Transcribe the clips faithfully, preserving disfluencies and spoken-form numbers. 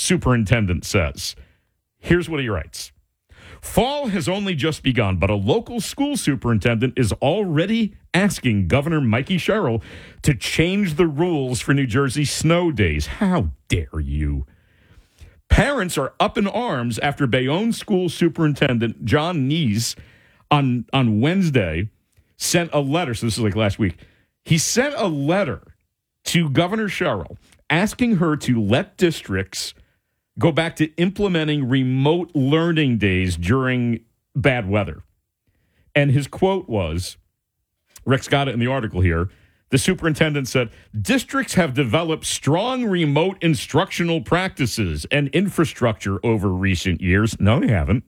superintendent says. Here's what he writes. Fall has only just begun, but a local school superintendent is already asking Governor Mikey Sherrill to change the rules for New Jersey snow days. How dare you? Parents are up in arms after Bayonne School Superintendent John Nees on, on Wednesday sent a letter. So this is like last week. He sent a letter to Governor Sherrill asking her to let districts go back to implementing remote learning days during bad weather. And his quote was, Rick's got it in the article here, the superintendent said, districts have developed strong remote instructional practices and infrastructure over recent years. No, they haven't.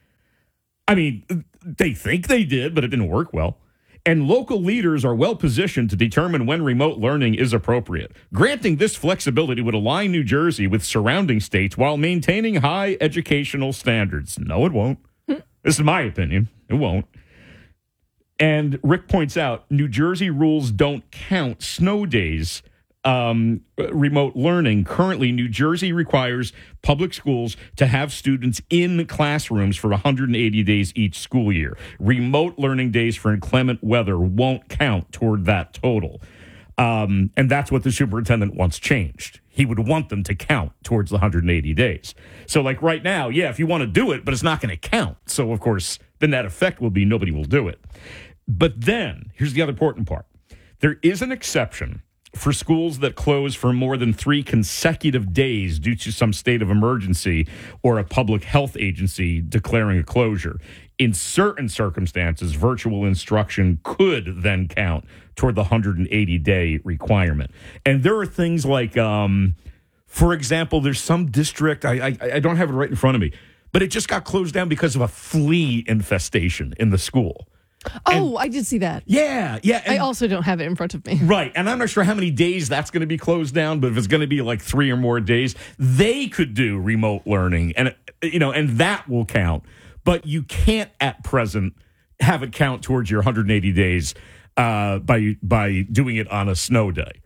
I mean, they think they did, but it didn't work well. And local leaders are well positioned to determine when remote learning is appropriate. Granting this flexibility would align New Jersey with surrounding states while maintaining high educational standards. No, it won't. This is my opinion. It won't. And Rick points out, New Jersey rules don't count snow days, um, remote learning. Currently, New Jersey requires public schools to have students in classrooms for one hundred eighty days each school year. Remote learning days for inclement weather won't count toward that total. Um, and that's what the superintendent wants changed. He would want them to count towards the one hundred eighty days. So like right now, yeah, if you want to do it, but it's not going to count. So, of course, the net effect will be nobody will do it. But then, here's the other important part. There is an exception for schools that close for more than three consecutive days due to some state of emergency or a public health agency declaring a closure. In certain circumstances, virtual instruction could then count toward the one hundred eighty day requirement. And there are things like, um, for example, there's some district, I, I, I don't have it right in front of me, but it just got closed down because of a flea infestation in the school. Oh, And, I did see that. Yeah, yeah. I also don't have it in front of me. Right, and I'm not sure how many days that's going to be closed down, but if it's going to be like three or more days, they could do remote learning, and you know, and that will count. But you can't at present have it count towards your one hundred eighty days uh, by by doing it on a snow day.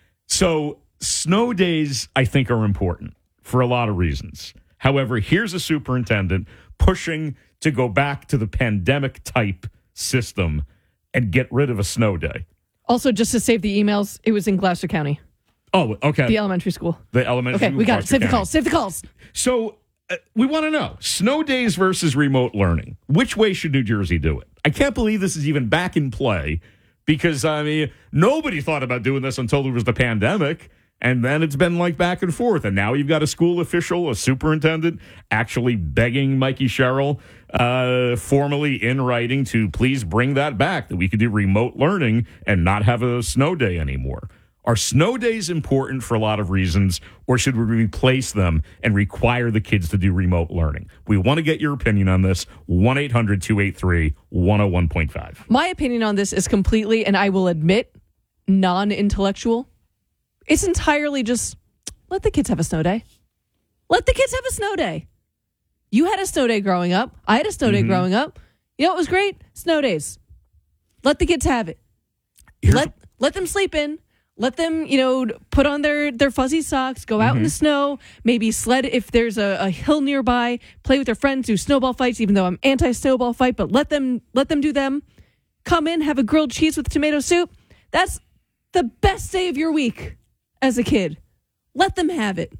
So snow days, I think, are important for a lot of reasons. However, here's a superintendent pushing to go back to the pandemic type system and get rid of a snow day. Also, just to save the emails, it was in Gloucester County. Oh, okay. The elementary school. The elementary Okay, school. we got it. Gloucester Save the County. calls. Save the calls. So uh, we want to know, snow days versus remote learning. Which way should New Jersey do it? I can't believe this is even back in play because, I mean, nobody thought about doing this until there was the pandemic. And then it's been like back and forth. And now you've got a school official, a superintendent, actually begging Mikey Sherrill uh, formally in writing to please bring that back, that we could do remote learning and not have a snow day anymore. Are snow days important for a lot of reasons, or should we replace them and require the kids to do remote learning? We want to get your opinion on this. one eight hundred two eight three one oh one point five. My opinion on this is completely, and I will admit, non-intellectual. It's entirely just let the kids have a snow day. Let the kids have a snow day. You had a snow day growing up. I had a snow day Mm-hmm. growing up. You know what was great? Snow days. Let the kids have it. Here's let let them sleep in. Let them, you know, put on their, their fuzzy socks, go out Mm-hmm. in the snow, maybe sled if there's a, a hill nearby, play with their friends, do snowball fights, even though I'm anti-snowball fight, but let them let them do them. Come in, have a grilled cheese with tomato soup. That's the best day of your week as a kid. Let them have it.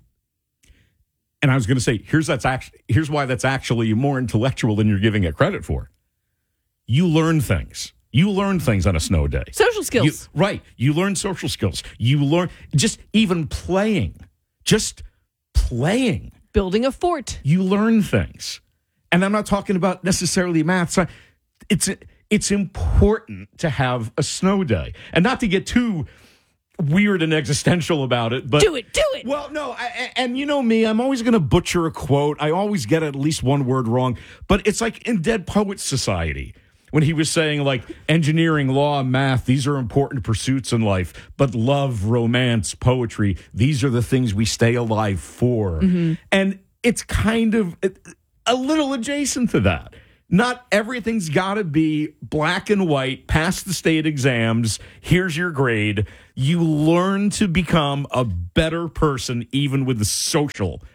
And I was going to say, here's that's actually here's why that's actually more intellectual than you're giving it credit for. You learn things. You learn things on a snow day. Social skills. You, right. You learn social skills. You learn just even playing. Just playing. Building a fort. You learn things. And I'm not talking about necessarily math. It's it's important to have a snow day. And not to get too weird and existential about it, but do it, do it. Well, no, I, and you know me, I'm always going to butcher a quote. I always get at least one word wrong, but it's like in Dead Poets Society when he was saying like engineering, law, math, these are important pursuits in life, but love, romance, poetry, these are the things we stay alive for. Mm-hmm. And it's kind of a little adjacent to that. Not everything's got to be black and white, pass the state exams, here's your grade. You learn to become a better person even with the social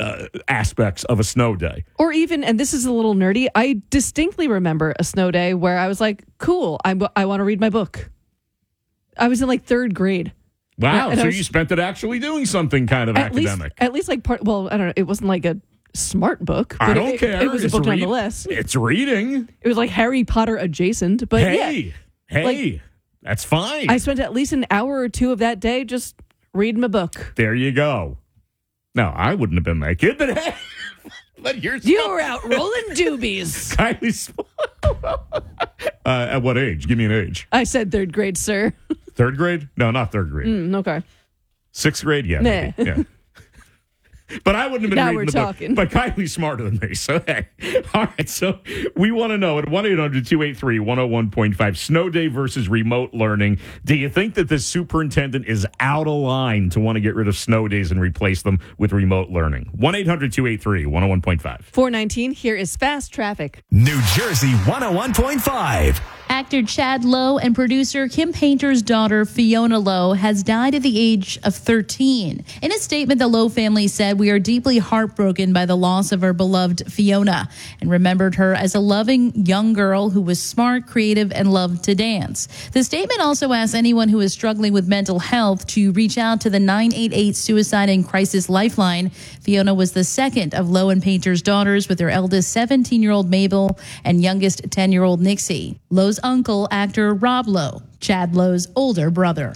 uh, aspects of a snow day. Or even, and this is a little nerdy, I distinctly remember a snow day where I was like, cool, I, I want to read my book. I was in like third grade. Wow, and so was, you spent it actually doing something kind of at academic. Least, at least like part, well, I don't know, it wasn't like a smart book. But I don't it, care. It, it was it's a book read- nonetheless. It's reading. It was like Harry Potter adjacent, but hey, yeah. Hey, like, that's fine. I spent at least an hour or two of that day just reading my book. There you go. No, I wouldn't have been that kid, but hey, but you're You were out rolling doobies. Kylie Smart. uh, at what age? Give me an age. I said third grade, sir. Third grade? No, not third grade. Mm, okay. Sixth grade? Yeah. Nah. Maybe. Yeah. But I wouldn't have been Now reading we're the talking. book. But Kylie's smarter than me. So, hey. All right. So, we want to know at one eight hundred two eight three one oh one point five, snow day versus remote learning. Do you think that the superintendent is out of line to want to get rid of snow days and replace them with remote learning? one eight hundred two eight three one oh one point five. four nineteen, here is Fast Traffic. New Jersey one oh one point five. Actor Chad Lowe and producer Kim Painter's daughter, Fiona Lowe, has died at the age of thirteen. In a statement, the Lowe family said, "We are deeply heartbroken by the loss of our beloved Fiona and remembered her as a loving young girl who was smart, creative, and loved to dance." The statement also asks anyone who is struggling with mental health to reach out to the nine eight eight Suicide and Crisis Lifeline. Fiona was the second of Lowe and Painter's daughters, with their eldest seventeen-year-old Mabel and youngest ten-year-old Nixie. Lowe's uncle, actor Rob Lowe, Chad Lowe's older brother.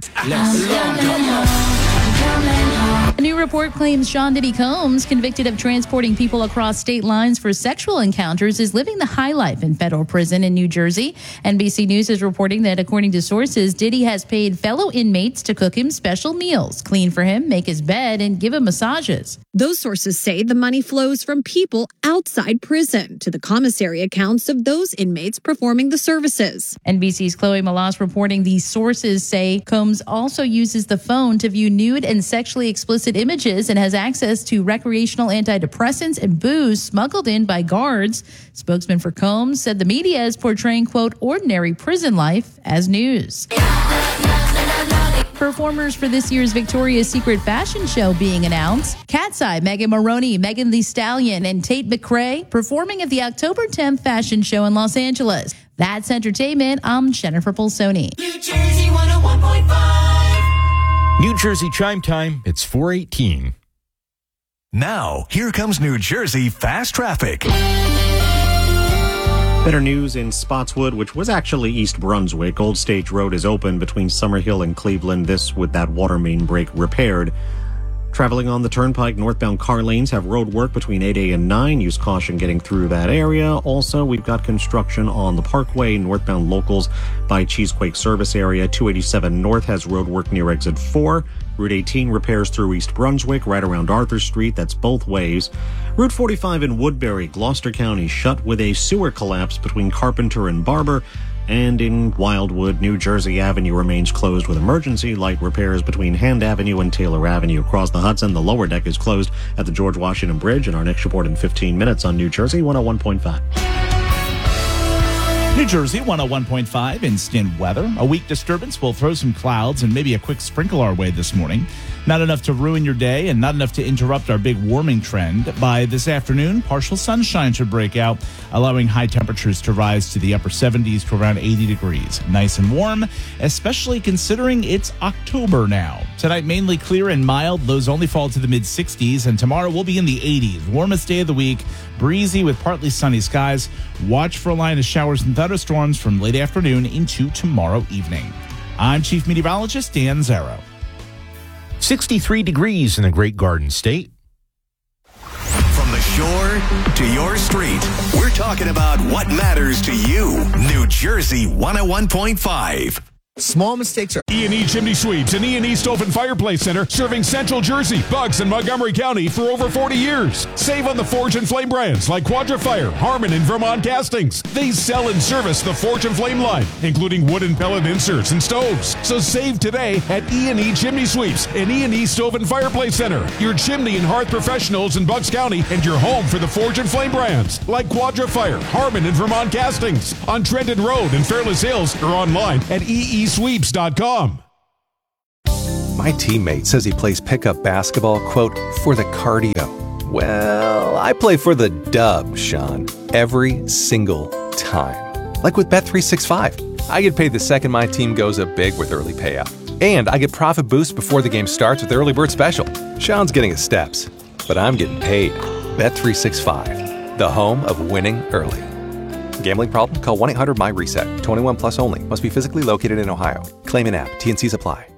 A new report claims Sean Diddy Combs, convicted of transporting people across state lines for sexual encounters, is living the high life in federal prison in New Jersey. N B C News is reporting that, according to sources, Diddy has paid fellow inmates to cook him special meals, clean for him, make his bed, and give him massages. Those sources say the money flows from people outside prison to the commissary accounts of those inmates performing the services. N B C's Chloe Malas reporting these sources say Combs also uses the phone to view nude and sexually explicit images and has access to recreational antidepressants and booze smuggled in by guards. Spokesman for Combs said the media is portraying, quote, ordinary prison life as news. Performers for this year's Victoria's Secret fashion show being announced. Cat's Eye, Megan Maroney, Megan Thee Stallion, and Tate McRae performing at the October tenth fashion show in Los Angeles. That's entertainment. I'm Jennifer Polsoni. New Jersey one oh one point five. New Jersey chime time. It's four eighteen. Now, here comes New Jersey Fast Traffic. Better news in Spotswood, which was actually East Brunswick. Old Stage Road is open between Summerhill and Cleveland, this with that water main break repaired. Traveling on the Turnpike, northbound car lanes have road work between eight A and nine. Use caution getting through that area. Also, we've got construction on the Parkway, northbound locals by Cheesequake service area. two eighty-seven North has road work near exit four. Route eighteen repairs through East Brunswick, right around Arthur Street. That's both ways. Route forty-five in Woodbury, Gloucester County, shut with a sewer collapse between Carpenter and Barber. And in Wildwood, New Jersey Avenue remains closed with emergency light repairs between Hand Avenue and Taylor Avenue. Across the Hudson, the lower deck is closed at the George Washington Bridge. And our next report in fifteen minutes on New Jersey one oh one point five. New Jersey one oh one point five, instant weather. A weak disturbance will throw some clouds and maybe a quick sprinkle our way this morning. Not enough to ruin your day and not enough to interrupt our big warming trend. By this afternoon, partial sunshine should break out, allowing high temperatures to rise to the upper seventies to around eighty degrees. Nice and warm, especially considering it's October now. Tonight, mainly clear and mild. Lows only fall to the mid sixties, and tomorrow will be in the eighties. Warmest day of the week, breezy with partly sunny skies. Watch for a line of showers and thunderstorms from late afternoon into tomorrow evening. I'm Chief Meteorologist Dan Zarrow. sixty-three degrees in the Great Garden State. From the shore to your street, we're talking about what matters to you. New Jersey one oh one point five. Small mistakes are... E and E Chimney Sweeps and E and E Stove and Fireplace Center, serving Central Jersey, Bucks, and Montgomery County for over forty years. Save on the Forge and Flame brands like Quadrafire, Harmon, and Vermont Castings. They sell and service the Forge and Flame line, including wood and pellet inserts and stoves. So save today at E and E Chimney Sweeps and E and E Stove and Fireplace Center, your chimney and hearth professionals in Bucks County, and your home for the Forge and Flame brands like Quadrafire, Harmon, and Vermont Castings on Trenton Road in Fairless Hills or online at E E sweeps dot com. My teammate says he plays pickup basketball, quote, for the cardio. Well, I play for the dub, Sean, every single time. Like with Bet three sixty-five. I get paid the second my team goes up big with early payout. And I get profit boosts before the game starts with Early Bird Special. Sean's getting his steps, but I'm getting paid. Bet three sixty-five, the home of winning early. Gambling problem? Call one eight hundred my reset. twenty-one plus only. Must be physically located in Ohio. Claim in app. T N Cs apply.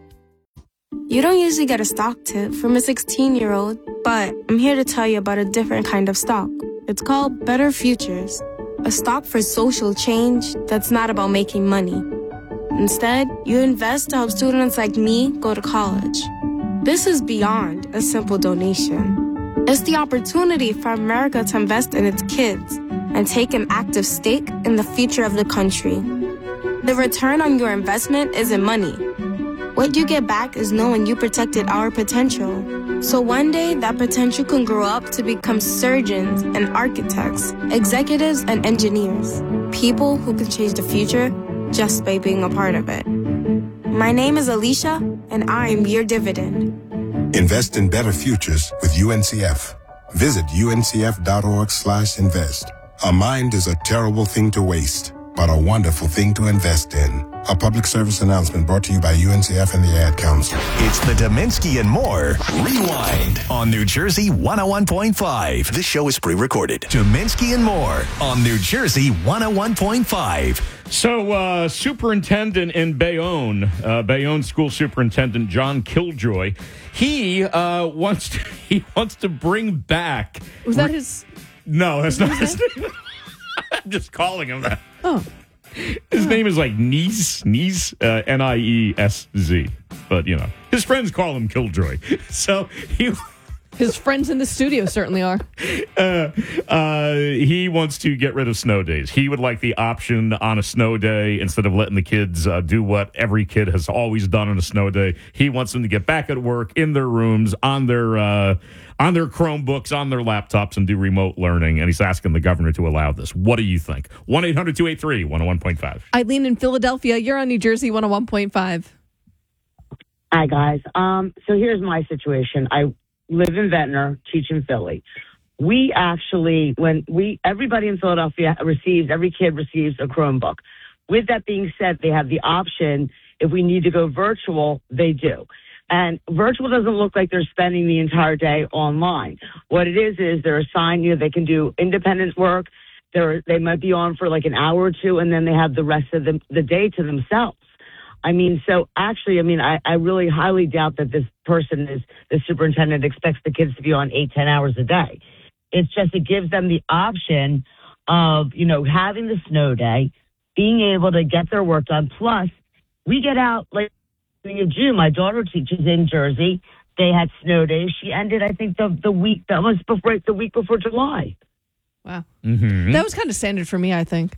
You don't usually get a stock tip from a sixteen-year-old, but I'm here to tell you about a different kind of stock. It's called Better Futures, a stock for social change that's not about making money. Instead, you invest to help students like me go to college. This is beyond a simple donation. It's the opportunity for America to invest in its kids and take an active stake in the future of the country. The return on your investment isn't money. What you get back is knowing you protected our potential. So one day, that potential can grow up to become surgeons and architects, executives and engineers, people who can change the future just by being a part of it. My name is Alicia, and I'm your dividend. Invest in better futures with U N C F. Visit uncf.org slash invest. A mind is a terrible thing to waste, but a wonderful thing to invest in. A public service announcement brought to you by U N C F and the Ad Council. It's the Dominski and More Rewind on New Jersey one oh one point five. This show is pre-recorded. Dominski and More on New Jersey one oh one point five. So, uh, superintendent in Bayonne, uh, Bayonne School Superintendent John Killjoy, he uh, wants to, he wants to bring back. Was that his? No, that's not his name. I'm just calling him that. Oh. His name is like Nies, Nies, uh, N I E S Z. But, you know, his friends call him Killjoy. So he... His friends in the studio certainly are. Uh, uh, he wants to get rid of snow days. He would like the option on a snow day, instead of letting the kids uh, do what every kid has always done on a snow day, he wants them to get back at work in their rooms, on their uh, on their Chromebooks, on their laptops, and do remote learning. And he's asking the governor to allow this. What do you think? one eight hundred two eight three one oh one point five. Eileen in Philadelphia, you're on New Jersey one oh one point five. Hi, guys. Um, so here's my situation. I live in Ventnor, teach in Philly. We actually, when we, everybody in Philadelphia receives, every kid receives a Chromebook. With that being said, they have the option, if we need to go virtual, they do. And virtual doesn't look like they're spending the entire day online. What it is, is they're assigned, you know, they can do independent work. They're, they might be on for like an hour or two, and then they have the rest of the, the day to themselves. I mean, so actually, I mean, I, I really highly doubt that this person is, the superintendent expects the kids to be on eight, ten hours a day. It's just, it gives them the option of, you know, having the snow day, being able to get their work done. Plus, we get out like in June. My daughter teaches in Jersey. They had snow days. She ended, I think, the, the week, that was before, the week before July. Wow. Mm-hmm. That was kind of standard for me, I think.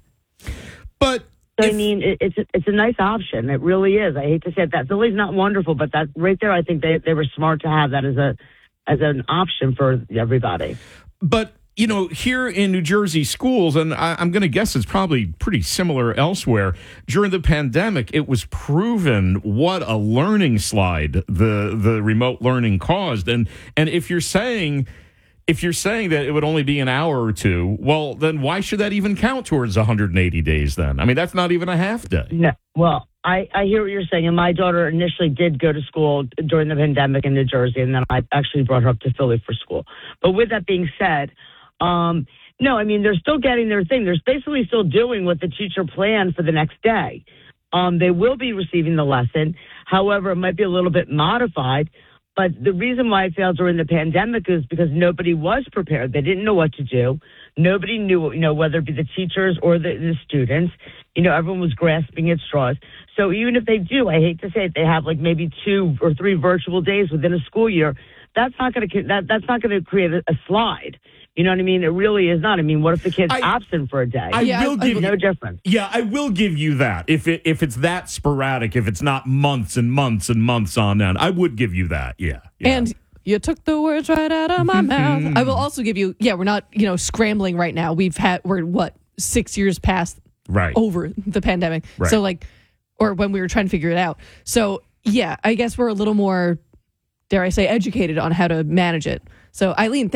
But I mean, it, it's a, it's a nice option. It really is. I hate to say it, that Philly's not wonderful, but that right there, I think they they were smart to have that as a as an option for everybody. But you know, here in New Jersey schools, and I, I'm going to guess it's probably pretty similar elsewhere. During the pandemic, it was proven what a learning slide the the remote learning caused, and and if you're saying. If you're saying that it would only be an hour or two, well, then why should that even count towards one hundred eighty days then? I mean, that's not even a half day. No. Well, I, I hear what you're saying. And my daughter initially did go to school during the pandemic in New Jersey, and then I actually brought her up to Philly for school. But with that being said, um, no, I mean, they're still getting their thing. They're basically still doing what the teacher planned for the next day. Um, they will be receiving the lesson. However, it might be a little bit modified. But the reason why it failed during the pandemic is because nobody was prepared. They didn't know what to do. Nobody knew, you know, whether it be the teachers or the, the students. You know, everyone was grasping at straws. So even if they do, I hate to say it, they have like maybe two or three virtual days within a school year. That's not going to that that's not going to create a, a slide. You know what I mean? It really is not. I mean, what if the kid's I, absent for a day? I yeah, will give no you, difference. Yeah, I will give you that. If it if it's that sporadic, if it's not months and months and months on end, I would give you that. Yeah. yeah. And you took the words right out of my mouth. I will also give you. Yeah, we're not you know scrambling right now. We've had we're what six years past right over the pandemic. Right. So like, or when we were trying to figure it out. So yeah, I guess we're a little more, dare I say, educated on how to manage it. So Eileen.